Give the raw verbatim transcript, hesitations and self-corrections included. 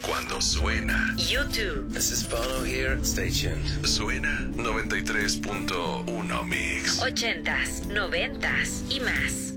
cuando suena. YouTube. This is Bono here. Stay tuned. Suena noventa y tres punto uno Mix. Ochentas, noventas y más.